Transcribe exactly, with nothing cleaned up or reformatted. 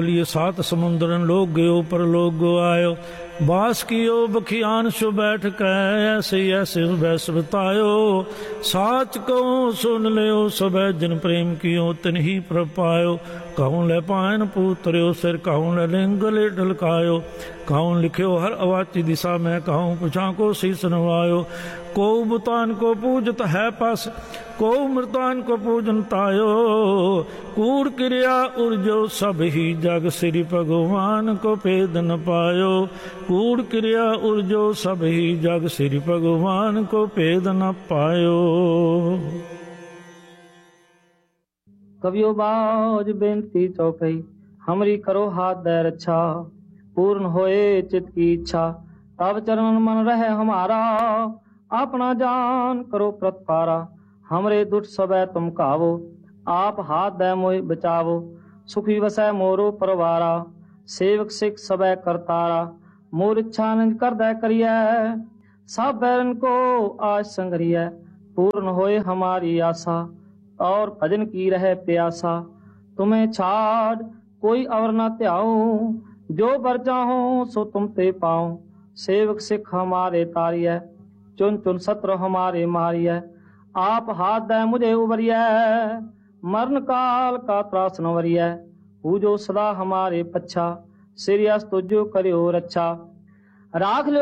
लिए सात समुद्रन लोग गयो पर लोग गो आयो, बास कियो बखियान सो बैठ कै ऐसे ऐसे बैस बतायो। साच कहो सुन लियो सबे जिन प्रेम कियो तिन ही प्रपायो। कहूँ ले पायन पूतरियो सिर कहूँ ले लिंग ले ढलकायो। कहूँ लिखियो हर अवाची दिशा में कहूँ पुछा को शीस नवायो। को बुतान को पूजत है पास को मृतान को पूजन तायो। कूड़ क्रिया उर्जो सब ही जग श्री भगवान को भेद न पायो। कूड़ क्रिया उर्जो सब ही जग श्री भगवान को भेद न पायो। कवियो बाज बेनती चौकई हमरी करो हाथ दे रक्षा। पूर्ण होए चित की इच्छा तब चरण मन रहे हमारा। अपना जान करो प्रतपारा हमरे दुष्ट सबे तुम कावो। आप हाथ दे मोहि बचावो सुखी वसै मोरो परवारा। सेवक सिख सबे करतारा मोर इच्छा निज कर दे करिए। सब बैरन को आज संगरिए पूर्ण होए हमारी आशा। और भजन की रहे प्यासा तुम्हें छाड़ कोई और न त्याओ। जो बर चाहो सो तुम ते पाओ। सेवक सिख हमारे तारिय चुन चुन सत्र हमारे मारिय। आप हाथ दे मुझे उबरिय मरण काल का त्रास नवरिय। पूजो सदा हमारे पच्छा सिरियस तुझो करियो रक्षा। राख लो